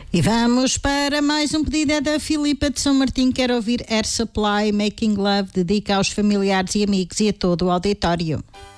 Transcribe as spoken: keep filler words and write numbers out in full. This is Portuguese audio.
E vamos para mais um pedido, é da Filipa de São Martim. Quer ouvir Air Supply, Making Love, dedica aos familiares e amigos e a todo o auditório.